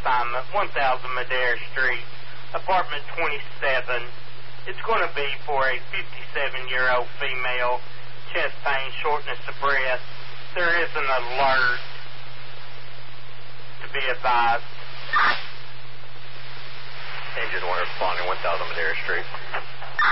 assignment, 1000 Madera Street, apartment 27. It's going to be for a 57-year-old female, chest pain, shortness of breath. There is an alert to be advised. Engine 1 responding, 1000 Madera Street.